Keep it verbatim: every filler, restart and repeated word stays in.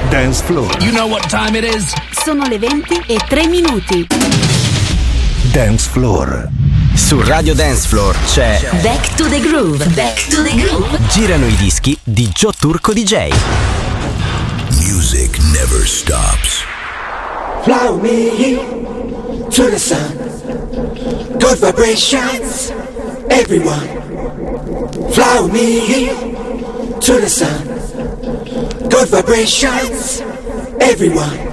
Dance Floor. You know what time it is? Sono le venti e tre minuti. Dance Floor. Su Radio Dance Floor c'è Back to the Groove. Back to the Groove. Girano i dischi di Joe Turco D J. Music never stops. Fly me to the sun. Good vibrations, everyone. Fly me to the sun. Good vibrations, everyone.